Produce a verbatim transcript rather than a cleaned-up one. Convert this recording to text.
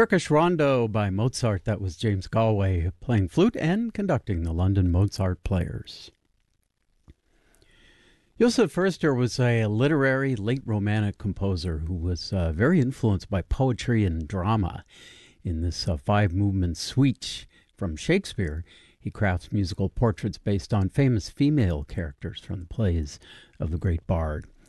Turkish Rondo by Mozart. That was James Galway playing flute and conducting the London Mozart Players. Josef Förster was a literary late Romantic composer who was uh, very influenced by poetry and drama. In this uh, five-movement suite from Shakespeare, he crafts musical portraits based on famous female characters from the plays of the great bard.